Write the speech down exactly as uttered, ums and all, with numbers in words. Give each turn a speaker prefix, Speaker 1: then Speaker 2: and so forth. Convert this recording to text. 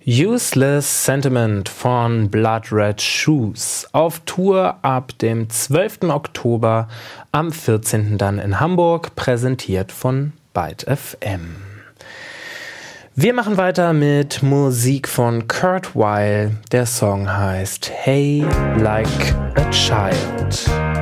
Speaker 1: Useless Sentiment von Blood Red Shoes auf Tour ab dem zwölften Oktober, am vierzehnten dann in Hamburg, präsentiert von Byte F M. Wir machen weiter mit Musik von Kurt Weill. Der Song heißt Hey Like a Child.